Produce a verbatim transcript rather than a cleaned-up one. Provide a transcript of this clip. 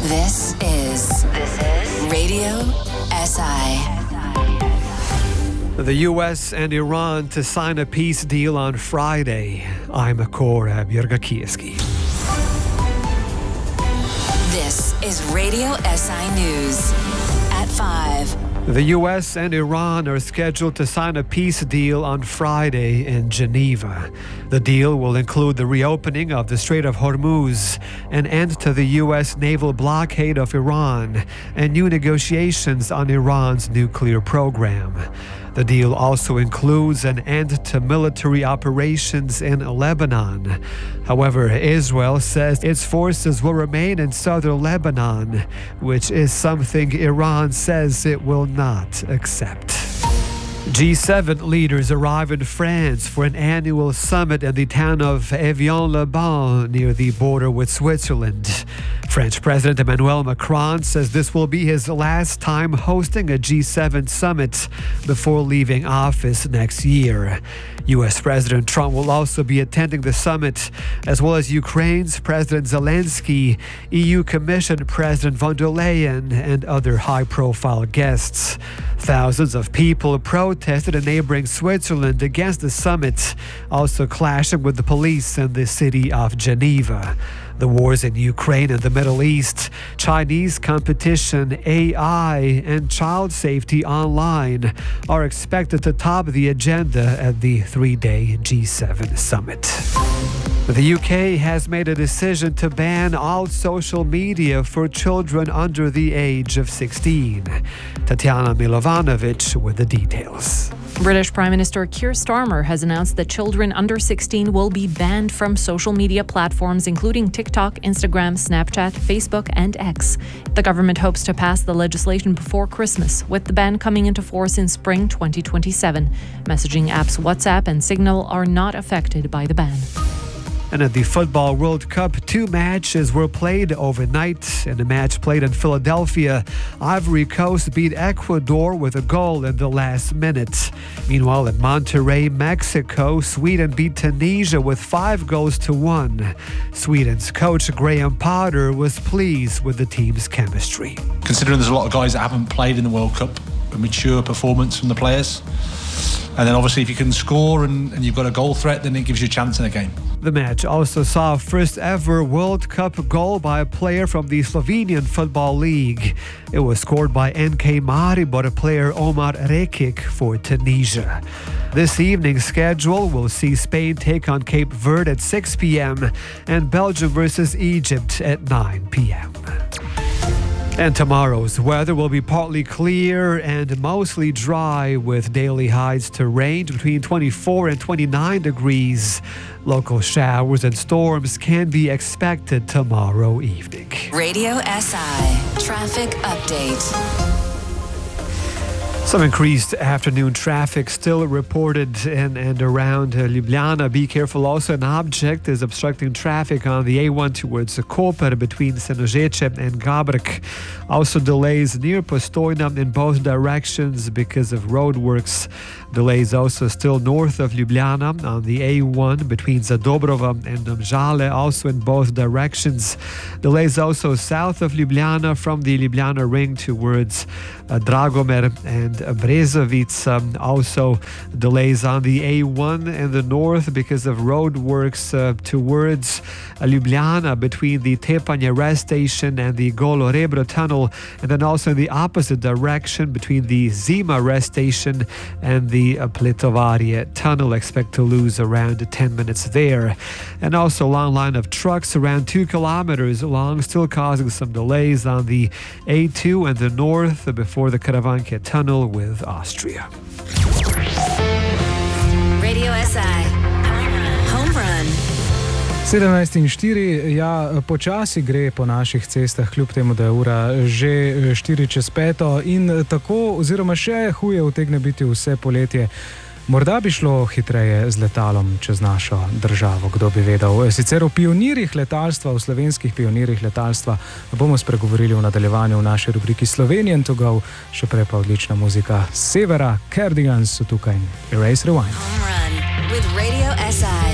This is this is Radio S I. The U S and Iran to sign a peace deal on Friday. I'm Korab Yergakivsky. This is Radio S I News at five. The U S and Iran are scheduled to sign a peace deal on Friday in Geneva. The deal will include the reopening of the Strait of Hormuz, an end to the U S naval blockade of Iran, and new negotiations on Iran's nuclear program. The deal also includes an end to military operations in Lebanon. However, Israel says its forces will remain in southern Lebanon, which is something Iran says it will not accept. G seven leaders arrive in France for an annual summit in the town of Evian-les-Bains near the border with Switzerland. French President Emmanuel Macron says this will be his last time hosting a G seven summit before leaving office next year. U S President Trump will also be attending the summit, as well as Ukraine's President Zelensky, E U Commission President von der Leyen, and other high-profile guests. Thousands of people protested in neighboring Switzerland against the summit, also clashing with the police in the city of Geneva. The wars in Ukraine and the Middle East, Chinese competition, A I, and child safety online are expected to top the agenda at the three-day G seven summit. The U K has made a decision to ban all social media for children under the age of sixteen. Tatiana Milovanovic with the details. British Prime Minister Keir Starmer has announced that children under sixteen will be banned from social media platforms including TikTok, Instagram, Snapchat, Facebook and X. The government hopes to pass the legislation before Christmas, with the ban coming into force in spring twenty twenty-seven. Messaging apps WhatsApp and Signal are not affected by the ban. And at the Football World Cup, two matches were played overnight. In a match played in Philadelphia, Ivory Coast beat Ecuador with a goal in the last minute. Meanwhile, in Monterrey, Mexico, Sweden beat Tunisia with five goals to one. Sweden's coach, Graham Potter, was pleased with the team's chemistry. Considering there's a lot of guys that haven't played in the World Cup, a mature performance from the players. And then obviously if you can score and, and you've got a goal threat, then it gives you a chance in a game. The match also saw a first ever World Cup goal by a player from the Slovenian Football League. It was scored by N K Maribor player Omar Rekic for Tunisia. This evening's schedule will see Spain take on Cape Verde at six p.m. and Belgium versus Egypt at nine p.m. And tomorrow's weather will be partly clear and mostly dry, with daily highs to range between twenty-four and twenty-nine degrees. Local showers and storms can be expected tomorrow evening. Radio S I Traffic Update. Some increased afternoon traffic still reported in and around uh, Ljubljana. Be careful also, an object is obstructing traffic on the A one towards Koper between Senožeče and Gabrek. Also delays near Postojna in both directions because of roadworks. Delays also still north of Ljubljana on the A one between Zadobrova and Domžale, also in both directions. Delays also south of Ljubljana from the Ljubljana ring towards uh, Dragomer and Brezovica. Also delays on the A one in the north because of roadworks uh, towards uh, Ljubljana between the Tepanje rest station and the Golo Rebro tunnel, and then also in the opposite direction between the Zima rest station and the uh, Pletovarje tunnel. Expect to lose around ten minutes there. And also a long line of trucks around two kilometers long, still causing some delays on the A two in the north before the Karavanke tunnel with Austria. Radio S I Home Run. sedemnajst in štiri, ja, počasi gre po naših cestah, kljub temu, da je ura že štiri čez peto in tako oziroma še huje utegne biti vse poletje. Morda bi šlo hitreje z letalom čez našo državo, kdo bi vedel. Sicer o pionirjih letalstva, o slovenskih pionirjih letalstva bomo spregovorili v nadaljevanju v naši rubriki Slovenian to go, še prej pa odlična muzika z severa. Cardigans so tukaj. Erase Rewind. Home Run with Radio S I.